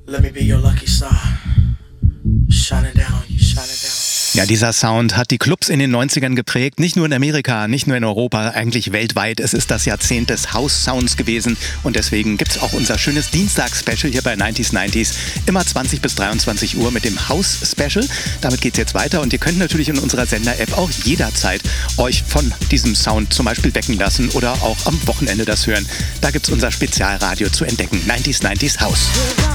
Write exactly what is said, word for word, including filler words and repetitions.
Let me be your lucky star. Shine it down, you shine it down. Ja, dieser Sound hat die Clubs in den neunzigern geprägt, nicht nur in Amerika, nicht nur in Europa, eigentlich weltweit. Es ist das Jahrzehnt des House-Sounds gewesen und deswegen gibt's auch unser schönes Dienstags-Special hier bei neunzig neunzig, immer zwanzig bis dreiundzwanzig Uhr mit dem House-Special. Damit geht's jetzt weiter und ihr könnt natürlich in unserer Sender-App auch jederzeit euch von diesem Sound zum Beispiel wecken lassen oder auch am Wochenende das hören. Da gibt's unser Spezialradio zu entdecken, neunzig neunzig House.